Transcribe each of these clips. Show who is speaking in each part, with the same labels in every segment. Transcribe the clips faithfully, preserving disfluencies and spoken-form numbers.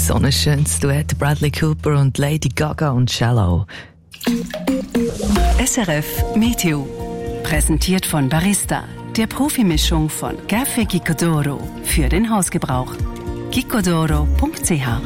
Speaker 1: So ein schönes Duett, Bradley Cooper und Lady Gaga und Shallow.
Speaker 2: S R F Meteo. Präsentiert von Barista, der Profimischung von Café Gicodoro für den Hausgebrauch. gicodoro punkt c h.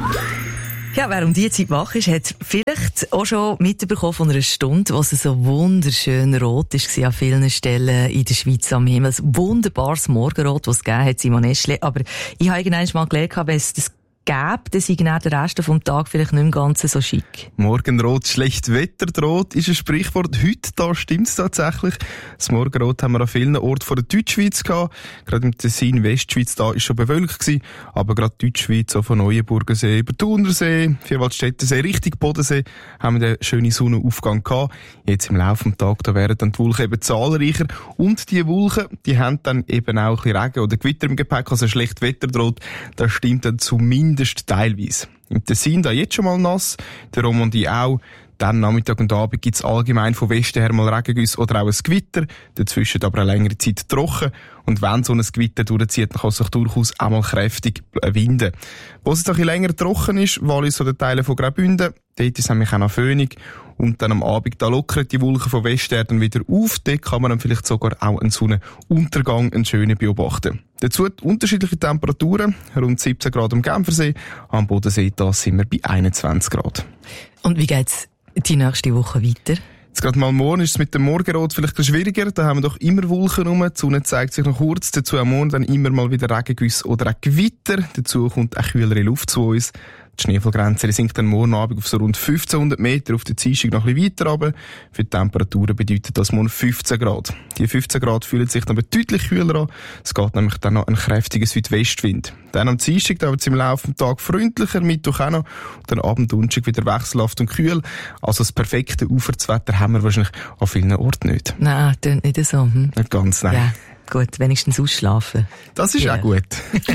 Speaker 1: Ja, wer um diese Zeit wach ist, hat vielleicht auch schon mitbekommen von einer Stunde, wo es so wunderschön rot war an vielen Stellen in der Schweiz am Himmel. Ein wunderbares Morgenrot, das es gegeben hat, Simon Eschle. Aber ich habe irgendwann mal gelernt, wenn es das gäbe, dann sei der Rest vom Tag vielleicht nicht mehr ganz so schick.
Speaker 3: Morgenrot, schlecht Wetter droht, ist ein Sprichwort. Heute, da stimmt's tatsächlich. Das Morgenrot haben wir an vielen Orten von der Deutschschweiz gehabt. Gerade im Tessin, Westschweiz, da ist schon bewölkt gewesen. Aber gerade Deutschschweiz, auch von Neuenburgensee über Thunersee, Vierwaldstättensee, Richtung Bodensee, haben wir den schönen Sonnenaufgang gehabt. Jetzt im Laufe des Tages, da werden dann die Wolken eben zahlreicher. Und die Wolken, die haben dann eben auch ein bisschen Regen oder Gewitter im Gepäck, also schlecht Wetter droht. Das stimmt dann zumindest teilweise. Im Tessin da jetzt schon mal nass, der Romandie auch. Dann Nachmittag und Abend gibt es allgemein von Westen her mal Regengüsse oder auch ein Gewitter. Dazwischen aber eine längere Zeit trocken. Und wenn so ein Gewitter durchzieht, dann kann es sich durchaus auch mal kräftig winden. Wo es ein bisschen länger trocken ist, Wallis oder Teile von Graubünden, dort ist nämlich auch noch föhnig. Und dann am Abend, da lockern die Wolken von Westen dann wieder auf. Dort kann man dann vielleicht sogar auch einen Sonnenuntergang, einen schönen beobachten. Dazu unterschiedliche Temperaturen, rund siebzehn Grad am Genfersee, am Bodensee, da sind wir bei einundzwanzig Grad.
Speaker 1: Und wie geht's die nächste Woche weiter?
Speaker 3: Jetzt gerade mal morgen ist es mit dem Morgenrot vielleicht ein schwieriger. Da haben wir doch immer Wolken rum. Die Sonne zeigt sich noch kurz. Dazu am Morgen dann immer mal wieder Regengüsse oder auch Gewitter. Dazu kommt auch kühlere Luft zu uns. Die Schneefallgrenze sinkt dann morgen Abend auf so rund fünfzehnhundert Meter, auf der Dienstag noch ein bisschen weiter runter. Für die Temperaturen bedeutet das morgen fünfzehn Grad. Die fünfzehn Grad fühlen sich dann aber deutlich kühler an. Es geht nämlich dann noch ein kräftiger Südwestwind. Dann am Dienstag wird es im Laufe des Tages freundlicher, Mittwoch auch noch. Und dann Abend und Sonntag wieder wechselhaft und kühl. Also das perfekte Aufwärtswetter haben wir wahrscheinlich an vielen Orten nicht.
Speaker 1: Nein, das nicht so. Hm?
Speaker 3: Nicht ganz, nein.
Speaker 1: Ja, gut, wenigstens ausschlafen.
Speaker 3: Das ist ja auch gut.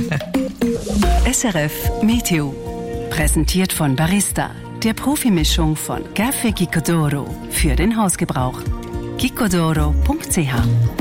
Speaker 2: S R F Meteo. Präsentiert von Barista, der Profimischung von Café Gicodoro für den Hausgebrauch. gicodoro punkt c h.